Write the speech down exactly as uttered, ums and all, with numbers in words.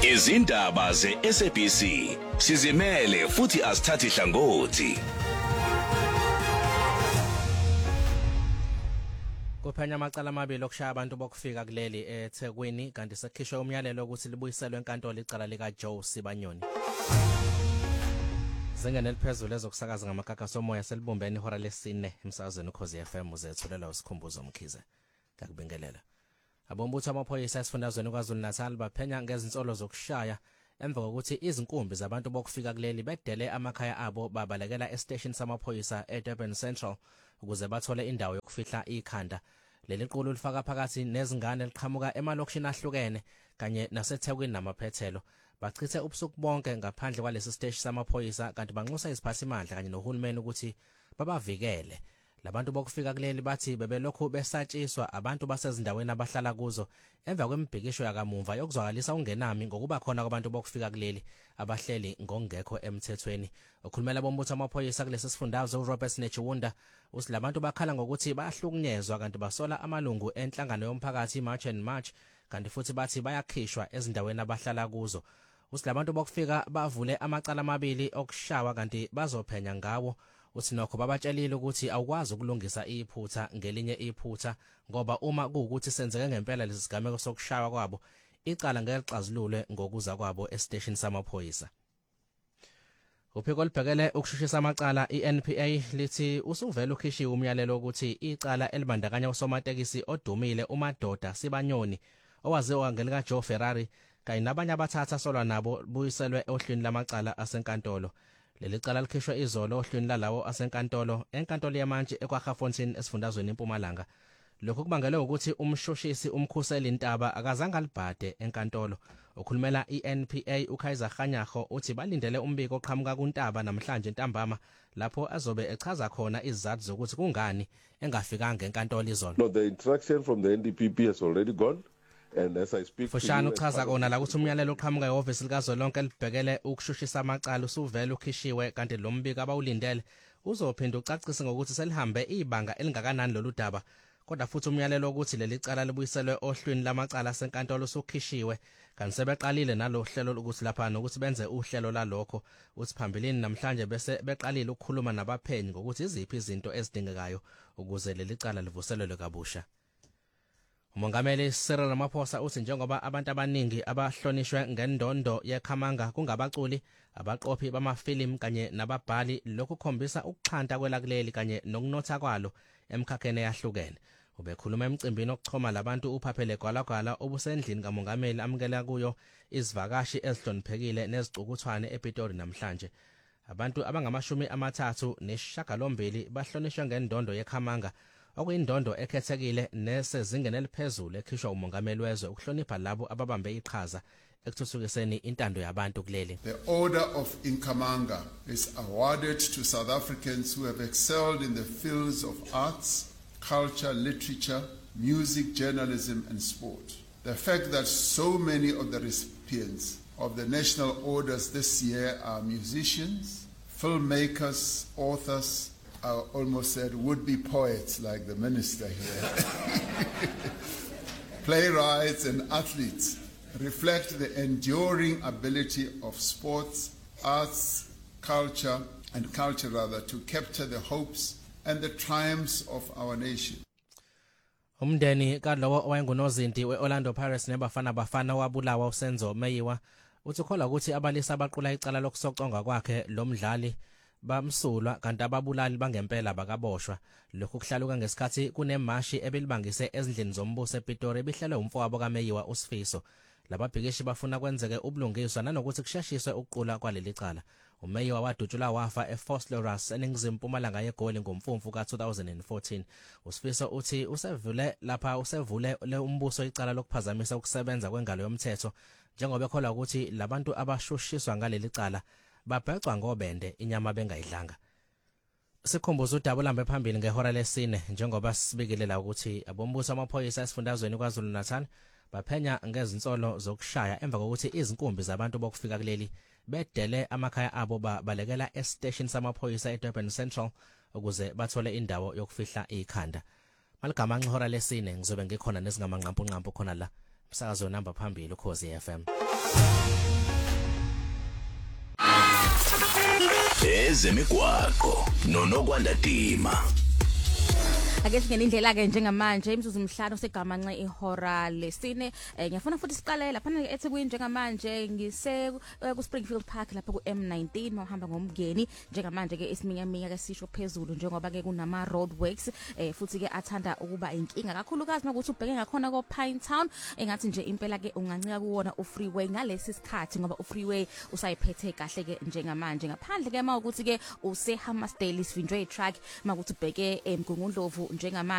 Izindaba ze-S A B C sizimele futhi asithathi hlangothi. Kuphenya amacala amabili okushaya abantu bokufika kuleli eThekwini kanti sekhishwe umyalelo ukuthi libuyiselwe enkantolo icala lika Joe Sibanyoni. Zingene liphezulu ezokusakaza ngamagaga somoya selibumbeni ihora lesine emsakazweni ukhozi F M uzethulela usikhumbuzo Mkhize. Ngakubingelela. Abombutho amaphoyisa esifundazweni kwaZulu Natal baphenya ngezinsolo zokushaya emva kokuthi izinkumbi zabantu bokufika kuleli bedele amakhaya abo babalekela estation samaphoyisa eDurban Central ukuze bathole indawo yokufihla ikhanda. Leli qulu lifaka phakathi nezingane liqhamuka emalokishini ahlukene kanye naseThekwini namaphethelo. Bachithe ubusuku bonke ngaphandle kwalesi station samaphoyisa kanti banxusa iziphathimandla kanye nohulumeni ukuthi babavikele. Labantu bokufika kuleli bathi bebelokhu besatshiswa abantu basezindaweni abahlala kuzo emva kwembhikisho yakamumva yokuzwakalisa ungenami ngokuba khona kwabantu bokufika kuleli abahleli ngongekho emthethweni. Okhulumela bombutho amaphoyisa kulesi sifundazwe uRobert Nechiwunda uthi labantu bakhala ngokuthi bayahlukunyezwa kanti basola amalungu enhlangano yomphakathi March and March kanti futhi bathi bayakhishwa ezindaweni abahlala kuzo. Uthi labantu bokufika bavule amacala amabili okushawa kanti bazophenya ngawo. Uthi nokho babatshelile ukuthi awukwazi ukulungisa iphutha ngelinye iphutha ngoba uma kuukuthi senzeke ngempela lesi sigameko sokushawa kwabo icala ngeke lixazulule ngokuza kwabo estation samaphoyisa. Uphiko libhekele ukushushisa amacala iN P A lithi usuvela ukhishiwe umyalelo ukuthi icala elibandakanya usomatekisi odumile uMadoda Sibanyoni owaziwa ngelika Joe Ferrari kanye nabanye abathatha solwa nabo buyiselwe ohlwini lamacala asenkantolo. Leli cala likhishwe izolo ohlwini lalawo asenkantolo enkantolo yamanje eKwaGafontein esifundazweni eMpumalanga. Lokho kubangelwe ukuthi umshushisi umkhuseli Ntaba akazange alibhade enkantolo. Okhulumela iN P A uKaiser Khanyago uthi balindele umbiko oqhamuka kuNtaba namhlanje ntambama lapho azobe echaza khona izizathu zokuthi kungani engafikanga enkantolo izolo. No, the instruction from the N D P P has already gone. And as I speak Fushana uchaza kona la ukuthi umyalelo oqhamuka ehhovisi likazwelonke libhekele ukushushisa amacala usuvela ukhishiwe kanti lo mbiko abawulindele uzophinda ucacise ngokuthi selihambe ibanga elingakanani lolu daba kodwa futhi umyalelo ukuthi leli cala libuyiselwe ohlwini lamacala asenkantolo usukhishiwe kanti sebeqalile nalohlelo ukuthi lapha nokuthi benze uhlelo lalokho uthi phambilini namhlanje bese beqalile ukukhuluma nabaphenyi ngokuthi iziphi izinto ezidingekayo ukuze leli cala livuselelwe kabusha. Umongameli Cyril Ramaphosa uthi njengoba abantu abaningi abahlonishwe ngendondo yeKhamanga kungabaculi abaqophi bamafilimu kanye nababhali lokhu khombisa ukuxhanta kwelakuleli kanye nokunotha kwalo emkhakheni eyahlukene. Ubekhuluma emcimbini okuchoma labantu uphaphele gwalagwala obusendlini kamongameli amukela kuyo izivakashi ezihloniphekile nezicukuthwane ePitori namhlanje. Abantu abangamashumi amathathu nesishagalombili bahlonishwe ngendondo yeKhamanga okuyindondo ekhethekile nesezingeni eliphezulu ekhishwa umongameli wezwe ukuhlonipha labo ababambe iqhaza ekuthuthukiseni intando yabantu kuleli. The Order of Ikhamanga is awarded to South Africans who have excelled in the fields of arts, culture, literature, music, journalism and sport. The fact that so many of the recipients of the national orders this year are musicians, filmmakers, authors, I almost said would-be poets like the minister here, playwrights and athletes reflect the enduring ability of sports, arts, culture, and culture rather, to capture the hopes and the triumphs of our nation. Umndeni kalowo owayengunozinti weOrlando Pirates nebafana bafana wabulawa uSenzo Meyiwa uthukhola ukuthi abalisa abaqula icala lokusoconga kwakhe lo mdlali bamsulwa kanti ababulali bangempela bakaboshwa. Lokhu kuhlaluka ngesikhathi kunemashi ebelibangise ezindlini zombuso ePitori ebihlelwe umfowabo kaMeyiwa uSifiso. Lababhikishi bafuna kwenzeke ubulungiswa nanokuthi kushashiswe ukuqula kwaleli cala. uMeyiwa wadutshulwa wafa eFosloras eningizimu Mpumalanga yeGoli ngomfumfu ka two thousand fourteen. uSifiso uthi usevule lapha usevule le umbuso icala lokuphazamisa ukusebenza kwengalo yomthetho njengoba ekholwa ukuthi labantu abashushiswa ngaleli cala babhecwa ngobende inyama bengayidlanga. Sikhumbuza udaba lambe phambili ngehora lesine njengoba sibikelela ukuthi abombuso amaphoyisa esifundazweni kwaZulu Natal baphenya ngezinsolo zokushaya emva kokuthi izinkumbi zabantu bokufika kuleli bedele amakhaya abo babalekela estation samaphoyisa eDurban Central ukuze bathole indawo yokufihla ikhanda. Maligama ngihora lesine ngizobe ngikhona nezingamanqampu nqampu khona la umsakazo namba phambili ukhozi F M. Ezemigwaqo noNokwanda Dima. Ake singene indlela ke njengamanje imzuzu umhlanu segamanxe ihora lesine. Ngiyafuna futhi siqale lapha eThekwini njengamanje ngise ku Springfield Park lapha ku M nineteen mahamba ngomngeni njengamanje ke isiminyaminya ke sisho phezulu njengoba ke kunama roadworks futhi ke athanda ukuba inkinga kakhulukazi ukuthi ubheke ngakhona ko Pinetown engathi nje impela ke ungancika kuwona u freeway ngalesi sikhathi ngoba u freeway usayiphethe kahle ke njengamanje ngaphandle ke uma ukuthi ke use Hammersdale isivinjwe truck uma ukuthi ubheke eMgungundlovu njengamanje